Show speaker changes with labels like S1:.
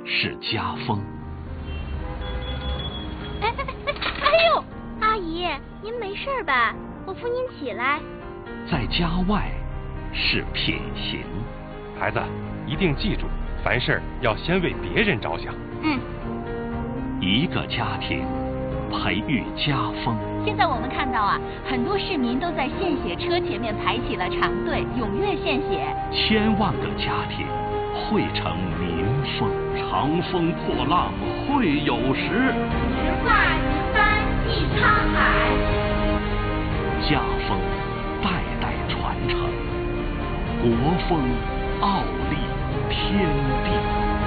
S1: 是家风。
S2: 哎呦，阿姨，您没事吧？我扶您起来。
S1: 在家外是品行。
S3: 孩子，一定记住，凡事要先为别人着想。
S1: 一个家庭培育家风。
S4: 现在我们看到啊，很多市民都在献血车前面排起了长队，踊跃献血。
S1: 千万个家庭汇成民风，长风破浪会有时，
S5: 直挂直帆济沧海。
S1: 家风代代传承，国风傲立天